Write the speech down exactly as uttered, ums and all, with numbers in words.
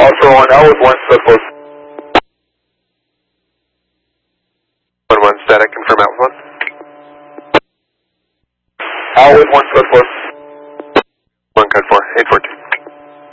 Alpha one, L with one, sub four. one one, static, confirm Alpha one. L with one, sub four. one, code four, eight four two.